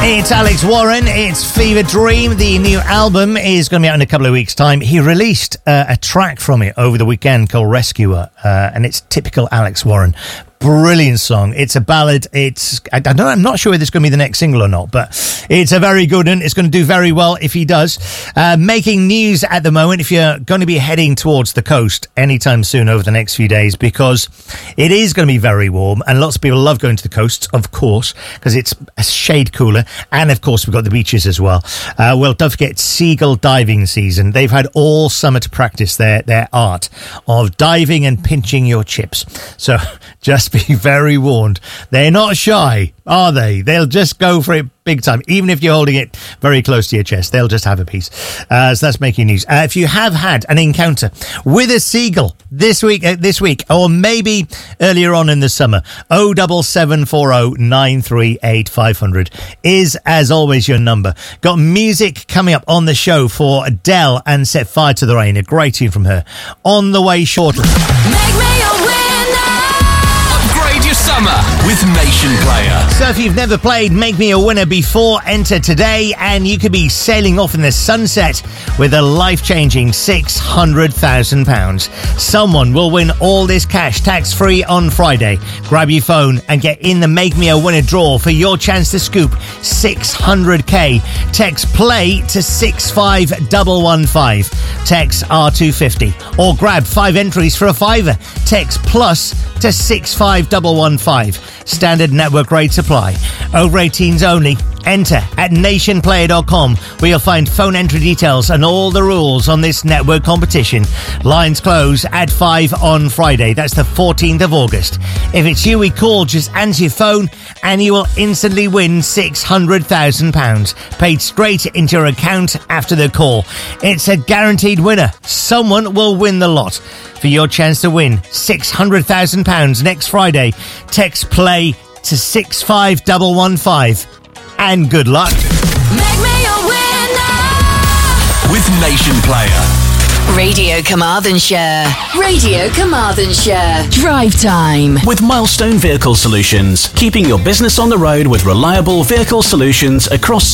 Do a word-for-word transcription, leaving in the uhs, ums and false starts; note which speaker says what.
Speaker 1: It's Alex Warren, it's Fever Dream. The new album is going to be out in a couple of weeks' time. He released uh, a track from it over the weekend called Rescuer, uh, and it's typical Alex Warren. Brilliant song. It's a ballad. It's I don't know, I'm not sure if it's going to be the next single or not, but it's a very good one. It's going to do very well if he does. Uh, making news at the moment if you're going to be heading towards the coast anytime soon over the next few days, because it is going to be very warm and lots of people love going to the coast, of course, because it's a shade cooler. And of course, we've got the beaches as well. Uh, well, don't forget Seagull diving season. They've had all summer to practice their, their art of diving and pinching your chips. So just be very warned. They're not shy, are they? They'll just go for it big time. Even if you're holding it very close to your chest, they'll just have a piece. Uh, so that's making news. Uh, if you have had an encounter with a seagull this week, uh, this week, or maybe earlier on in the summer, oh double seven four oh nine three eight five hundred is, as always, your number. Got music coming up on the show for Adele and Set Fire to the Rain, a great tune from her, on the way shortly.
Speaker 2: Make me a winner.
Speaker 3: Upgrade your summer with Nation Player.
Speaker 1: So if you've never played Make Me a Winner before, enter today and you could be sailing off in the sunset with a life-changing six hundred thousand pounds. Someone will win all this cash tax-free on Friday. Grab your phone and get in the Make Me a Winner draw for your chance to scoop six hundred k. Text PLAY to six five one one five. Text R two fifty. Or grab five entries for a fiver. Text PLUS to six five one one five. Standard network rates apply. Over eighteens only. Enter at nation player dot com, where you'll find phone entry details and all the rules on this network competition. Lines close at five on Friday. That's the fourteenth of August. If it's you we call, just answer your phone and you will instantly win six hundred thousand pounds paid straight into your account after the call. It's a guaranteed winner. Someone will win the lot. For your chance to win six hundred thousand pounds next Friday, text PLAY to six five one one five. And good luck.
Speaker 2: Make me a winner.
Speaker 3: With Nation Player.
Speaker 4: Radio Carmarthenshire. Radio Carmarthenshire. Drive time.
Speaker 5: With Milestone Vehicle Solutions. Keeping your business on the road with reliable vehicle solutions across